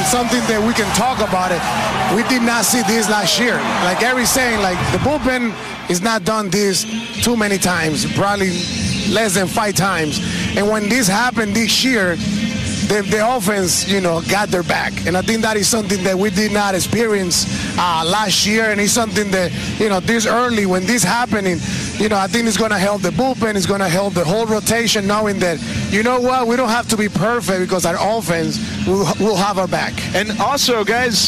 and something that we can talk about it. We did not see this last year. Like Eric's saying, like the bullpen is not done this too many times, probably less than 5 times. And when this happened this year, the offense, got their back. And I think that is something that we did not experience last year. And it's something that, this early, when this happening, I think it's going to help the bullpen. It's going to help the whole rotation, knowing that, we don't have to be perfect because our offense will have our back. And also, guys,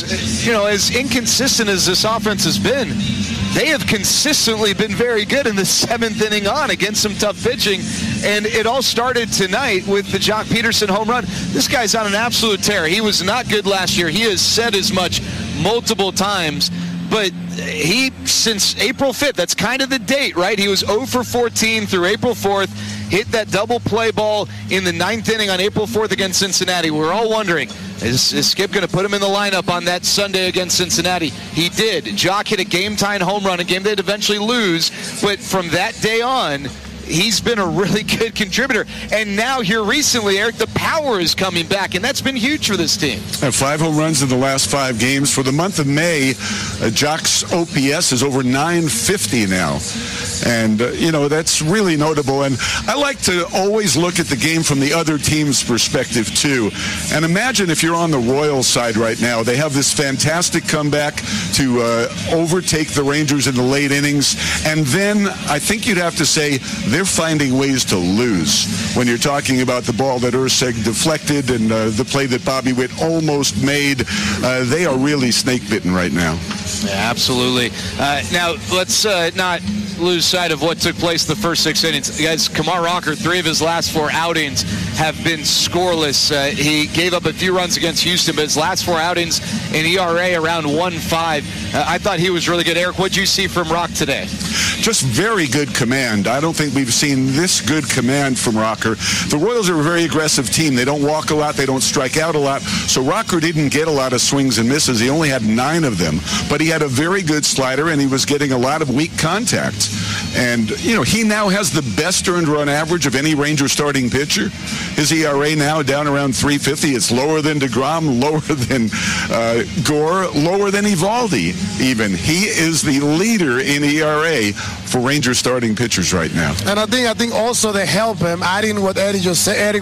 as inconsistent as this offense has been, they have consistently been very good in the 7th inning on against some tough pitching. And it all started tonight with the Joc Pederson home run. This guy's on an absolute tear. He was not good last year. He has said as much multiple times. But he, since April 5th, that's kind of the date, right? He was 0 for 14 through April 4th, hit that double play ball in the 9th inning on April 4th against Cincinnati. We're all wondering, is Skip going to put him in the lineup on that Sunday against Cincinnati? He did. Joc hit a game-tying home run, a game they'd eventually lose. But from that day on, he's been a really good contributor. And now here recently, Eric, the power is coming back, and that's been huge for this team. 5 home runs in the last 5 games. For the month of May, Joc's OPS is over 950 now. And, that's really notable. And I like to always look at the game from the other team's perspective, too. And imagine if you're on the Royals side right now. They have this fantastic comeback to overtake the Rangers in the late innings. And then I think you'd have to say they're finding ways to lose when you're talking about the ball that Urseg deflected and the play that Bobby Witt almost made. They are really snake-bitten right now. Yeah, absolutely. Now, let's not lose sight of what took place the first 6 innings. Guys, Kumar Rocker, 3 of his last 4 outings have been scoreless. He gave up a few runs against Houston, but his last 4 outings in ERA around 1.5. I thought he was really good. Eric, what did you see from Rock today? Just very good command. I don't think we've seen this good command from Rocker. The Royals are a very aggressive team. They don't walk a lot. They don't strike out a lot. So Rocker didn't get a lot of swings and misses. He only had 9 of them. But he had a very good slider, and he was getting a lot of weak contact. And, he now has the best earned run average of any Ranger starting pitcher. His ERA now down around 3.50. It's lower than DeGrom, lower than Gore, lower than Eovaldi even. He is the leader in ERA for Ranger starting pitchers right now. And I think also they help him, adding what Eric just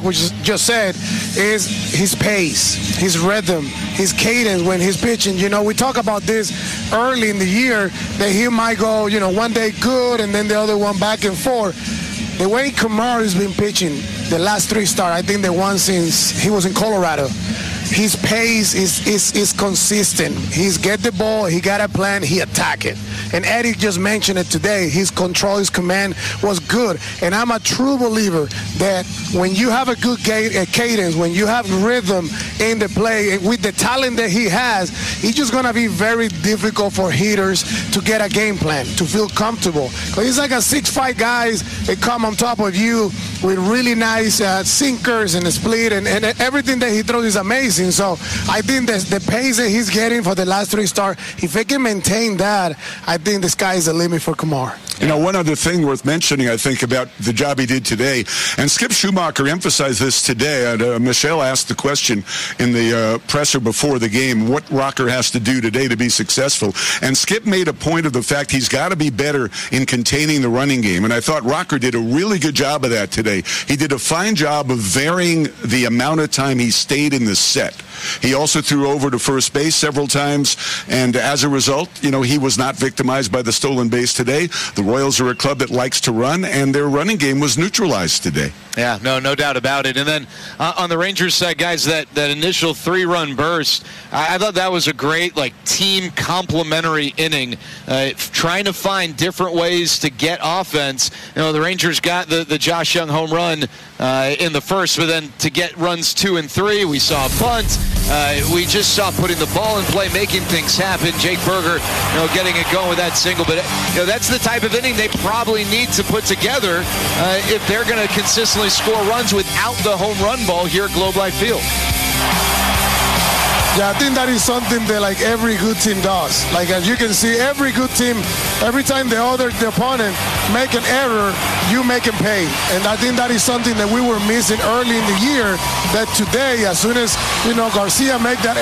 said, is his pace, his rhythm, his cadence when he's pitching. We talk about this early in the year, that he might go, one day good and then the other one back and forth. The way Kumar has been pitching the last 3 starts, I think the one since he was in Colorado, his pace is consistent. He's get the ball, he got a plan, he attack it. And Eric just mentioned it today. His control, his command was good. And I'm a true believer that when you have a good cadence, when you have rhythm in the play, with the talent that he has, it's just going to be very difficult for hitters to get a game plan, to feel comfortable. Because he's like a 6'5" guys that come on top of you with really nice sinkers and a split, and everything that he throws is amazing. So I think that the pace that he's getting for the last 3 starts, if he can maintain that, I think the sky is the limit for Kumar. One other thing worth mentioning, I think, about the job he did today, and Skip Schumacher emphasized this today. Michelle asked the question in the presser before the game, what Rocker has to do today to be successful. And Skip made a point of the fact he's got to be better in containing the running game. And I thought Rocker did a really good job of that today. He did a fine job of varying the amount of time he stayed in the set. He also threw over to first base several times, and as a result, he was not victimized by the stolen base today. The Royals are a club that likes to run, and their running game was neutralized today. Yeah, no doubt about it. And then on the Rangers side, guys, that initial 3-run burst, I thought that was a great team complementary inning, trying to find different ways to get offense. The Rangers got the Josh Young home run in the first, but then to get runs 2 and 3, we saw a bunt. We just saw putting the ball in play, making things happen. Jake Berger, getting it going with that single. But that's the type of inning they probably need to put together if they're going to consistently score runs without the home run ball here at Globe Life Field. Yeah, I think that is something that every good team does. As you can see, every good team, every time the opponent make an error, you make him pay. And I think that is something that we were missing early in the year, that today, as soon as Garcia make that